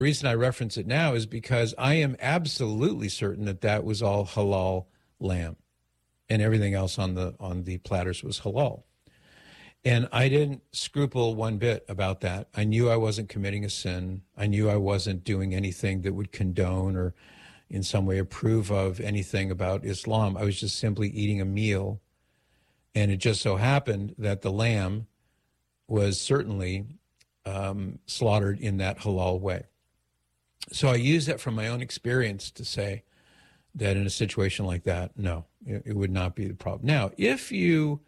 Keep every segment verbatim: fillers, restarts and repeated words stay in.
The reason I reference it now is because I am absolutely certain that that was all halal lamb, and everything else on the on the platters was halal. And I didn't scruple one bit about that. I knew I wasn't committing a sin. I knew I wasn't doing anything that would condone or in some way approve of anything about Islam. I was just simply eating a meal. And it just so happened that the lamb was certainly um, slaughtered in that halal way. So I use that from my own experience to say that in a situation like that, no, it, it would not be the problem. Now, if you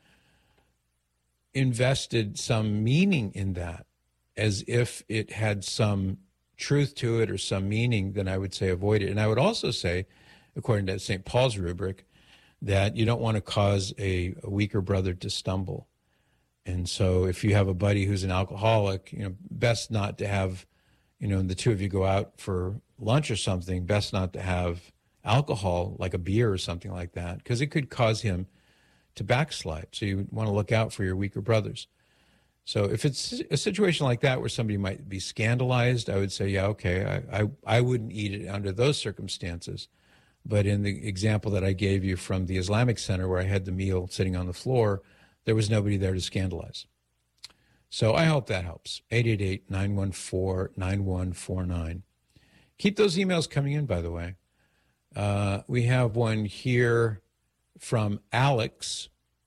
invested some meaning in that, as if it had some truth to it or some meaning, then I would say avoid it. And I would also say, according to Saint Paul's rubric, that you don't want to cause a, a weaker brother to stumble. And so if you have a buddy who's an alcoholic, you know, best not to have, you know, and the two of you go out for lunch or something, best not to have alcohol, like a beer or something like that, because it could cause him to backslide. So you want to look out for your weaker brothers. So if it's a situation like that where somebody might be scandalized, I would say, yeah, okay, I, I, I wouldn't eat it under those circumstances. But in the example that I gave you from the Islamic Center where I had the meal sitting on the floor, there was nobody there to scandalize. So I hope that helps. eight eight eight, nine one four, nine one four nine. Keep those emails coming in, by the way. Uh, we have one here from Alex,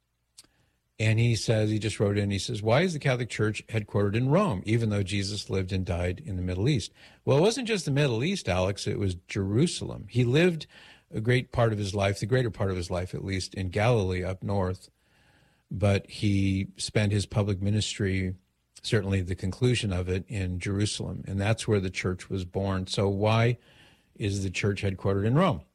and he says, he just wrote in, he says, why is the Catholic Church headquartered in Rome, even though Jesus lived and died in the Middle East? Well, it wasn't just the Middle East, Alex, it was Jerusalem. He lived a great part of his life, the greater part of his life at least, in Galilee up north, but he spent his public ministry, certainly the conclusion of it, in Jerusalem, and that's where the church was born. So why is the church headquartered in Rome?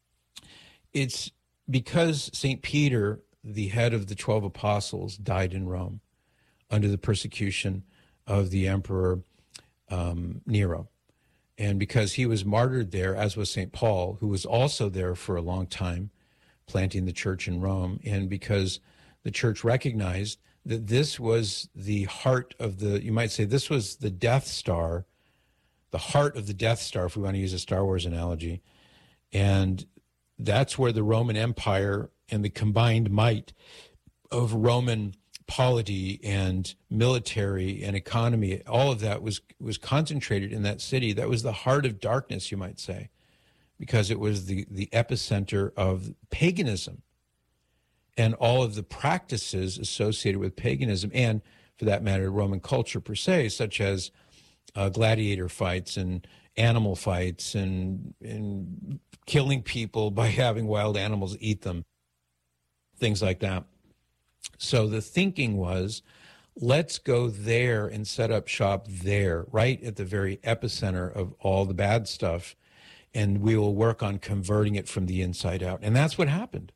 It's because Saint Peter, the head of the twelve apostles, died in Rome under the persecution of the Emperor um, Nero. And because he was martyred there, as was Saint Paul, who was also there for a long time, planting the church in Rome, and because the church recognized that this was the heart of the, you might say, this was the Death Star, the heart of the Death Star, if we want to use a Star Wars analogy. And that's where the Roman Empire and the combined might of Roman polity and military and economy, all of that was was concentrated in that city. That was the heart of darkness, you might say, because it was the, the epicenter of paganism and all of the practices associated with paganism and, for that matter, Roman culture per se, such as uh, gladiator fights and animal fights and, and killing people by having wild animals eat them, things like that. So the thinking was, let's go there and set up shop there, right at the very epicenter of all the bad stuff, and we will work on converting it from the inside out. And that's what happened.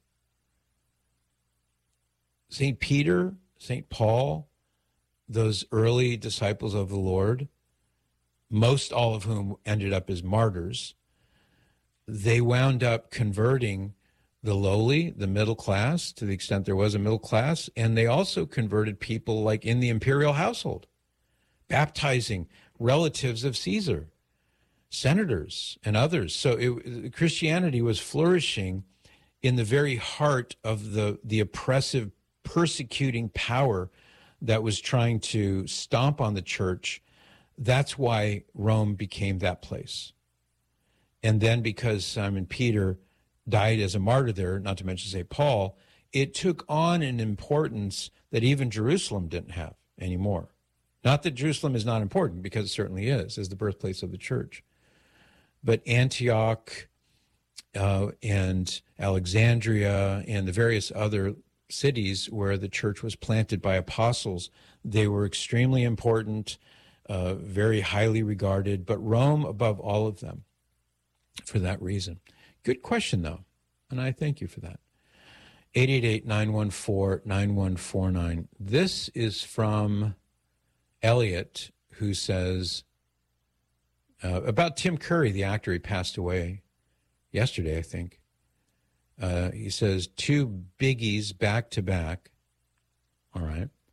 Saint Peter, Saint Paul, those early disciples of the Lord, most all of whom ended up as martyrs, they wound up converting the lowly, the middle class, to the extent there was a middle class, and they also converted people like in the imperial household, baptizing relatives of Caesar, senators and others. So it, Christianity was flourishing in the very heart of the, the oppressive, persecuting power that was trying to stomp on the church. That's why Rome became that place. And then because Simon Peter died as a martyr there, not to mention Saint Paul, it took on an importance that even Jerusalem didn't have anymore. Not that Jerusalem is not important, because it certainly is, as the birthplace of the church. But Antioch uh, and Alexandria and the various other cities where the church was planted by apostles, they were extremely important, uh, very highly regarded, but Rome above all of them for that reason. Good question, though, and I thank you for that. eight eight eight, nine one four, nine one four nine. This is from Elliot, who says, uh, about Tim Curry, the actor. He passed away yesterday, I think. Uh, he says, two biggies back to back. All right.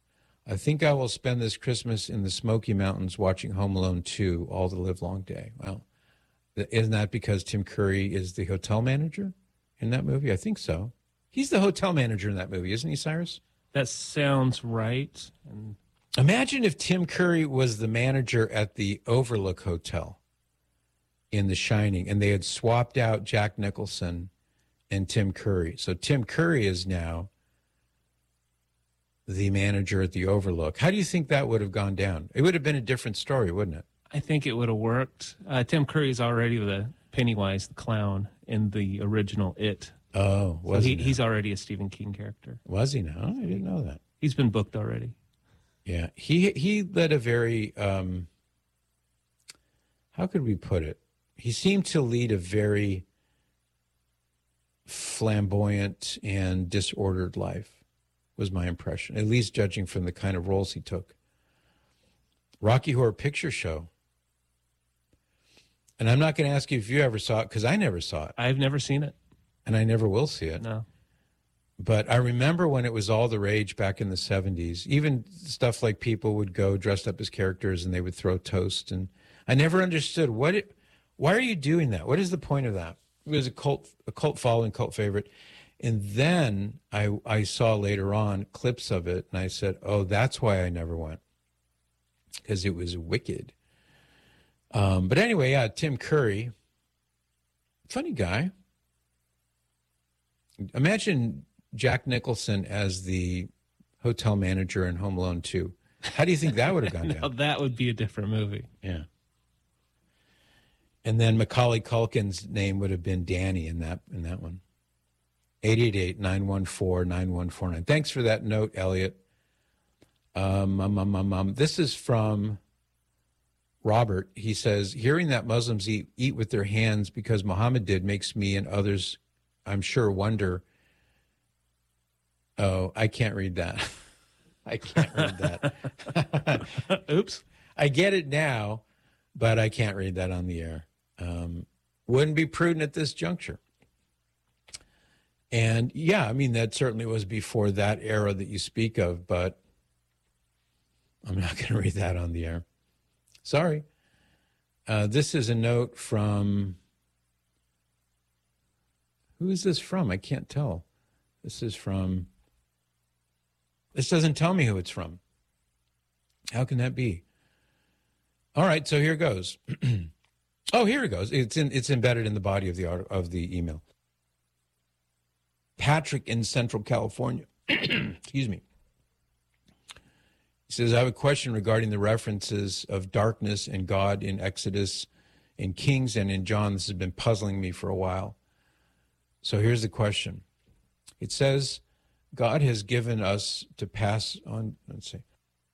I think I will spend this Christmas in the Smoky Mountains watching Home Alone two all the live long day. Well, isn't that because Tim Curry is the hotel manager in that movie? I think so. He's the hotel manager in that movie, isn't he, Cyrus? That sounds right. And imagine if Tim Curry was the manager at the Overlook Hotel in The Shining, and they had swapped out Jack Nicholson and Tim Curry. So Tim Curry is now the manager at the Overlook. How do you think that would have gone down? It would have been a different story, wouldn't it? I think it would have worked. Uh, Tim Curry is already the Pennywise the clown in the original It. Oh, was so he, he? He's already a Stephen King character. Was he now? I didn't know that. He's been booked already. Yeah, he he led a very, um, how could we put it? He seemed to lead a very flamboyant and disordered life, was my impression, at least judging from the kind of roles he took. Rocky Horror Picture Show. And I'm not going to ask you if you ever saw it, because I never saw it. I've never seen it. And I never will see it. No. But I remember when it was all the rage back in the seventies, even stuff like people would go dressed up as characters and they would throw toast. And I never understood, what. It, why are you doing that? What is the point of that? It was a cult, a cult following, cult favorite. And then I, I saw later on clips of it, and I said, oh, that's why I never went, because it was wicked. Um, but anyway, yeah, Tim Curry, funny guy. Imagine Jack Nicholson as the hotel manager in Home Alone two. How do you think that would have gone now, down? That would be a different movie. Yeah. And then Macaulay Culkin's name would have been Danny in that in that one. eight eight eight, nine one four, nine one four nine. Thanks for that note, Elliot. Um, um, um, um, um, this is from Robert. He says, hearing that Muslims eat, eat with their hands because Muhammad did makes me and others, I'm sure, wonder. Oh, I can't read that. I can't read that. Oops. I get it now, but I can't read that on the air. Um, wouldn't be prudent at this juncture. And yeah, I mean, that certainly was before that era that you speak of, but I'm not going to read that on the air. Sorry. Uh, this is a note from, who is this from? I can't tell. This is from, this doesn't tell me who it's from. How can that be? All right, so here goes. Oh, here it goes. It's in, it's embedded in the body of the of the email. Patrick in Central California. Excuse me. He says, I have a question regarding the references of darkness and God in Exodus, in Kings, and in John. This has been puzzling me for a while. So here's the question. It says, God has given us to pass on, let's see.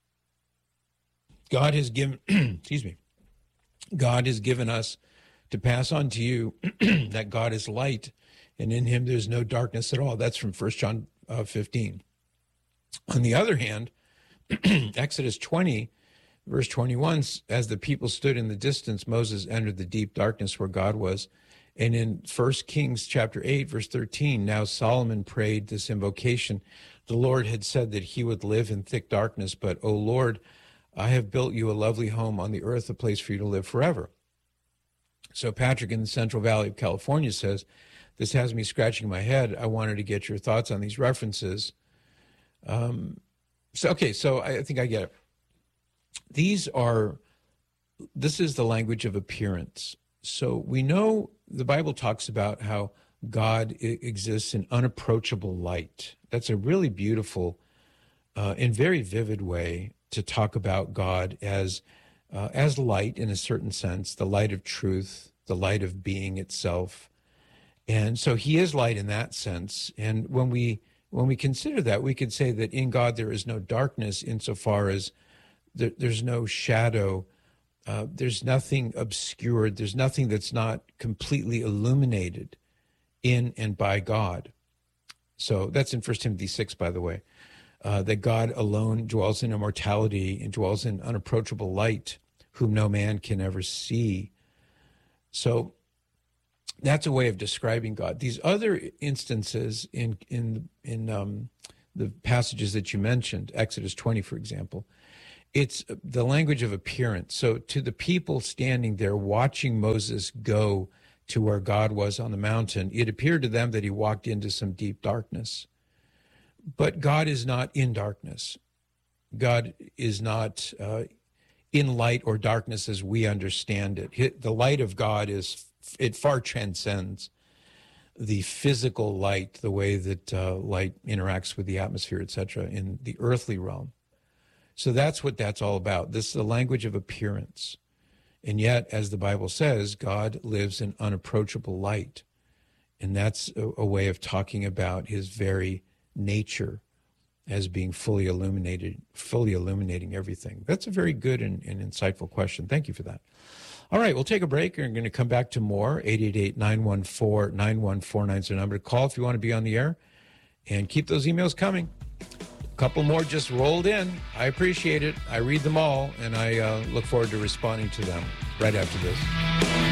God has given, excuse me, God has given us to pass on to you that God is light, and in him there's no darkness at all. That's from First John uh, fifteen. On the other hand, Exodus twenty, verse twenty-one, as the people stood in the distance, Moses entered the deep darkness where God was. And in First Kings chapter eight, verse thirteen, now Solomon prayed this invocation. The Lord had said that he would live in thick darkness, but, O Lord, I have built you a lovely home on the earth, a place for you to live forever. So Patrick in the Central Valley of California says, this has me scratching my head. I wanted to get your thoughts on these references. Um, so, okay, so I think I get it. These are, this is the language of appearance. So we know the Bible talks about how God exists in unapproachable light. That's a really beautiful uh, and very vivid way to talk about God as uh, as light in a certain sense, the light of truth, the light of being itself. And so he is light in that sense. And when we when we consider that, we could say that in God there is no darkness insofar as there, there's no shadow, uh, there's nothing obscured, there's nothing that's not completely illuminated in and by God. So that's in First Timothy six, by the way. Uh, that God alone dwells in immortality and dwells in unapproachable light, whom no man can ever see. So that's a way of describing God. These other instances in in in um, the passages that you mentioned, Exodus twenty, for example, it's the language of appearance. So to the people standing there watching Moses go to where God was on the mountain, it appeared to them that he walked into some deep darkness. But God is not in darkness. God is not uh, in light or darkness as we understand it. The light of God is, it far transcends the physical light, the way that uh, light interacts with the atmosphere, et cetera, in the earthly realm. So that's what that's all about. This is the language of appearance. And yet, as the Bible says, God lives in unapproachable light. And that's a, a way of talking about his very nature as being fully illuminated, fully illuminating everything. That's a very good and, and insightful question. Thank you for that. All right, we'll take a break. We're going to come back to more. eight eight eight, nine one four, nine one four nine is the number to call if you want to be on the air. And keep those emails coming. A couple more just rolled in. I appreciate it. I read them all, and I uh, look forward to responding to them right after this.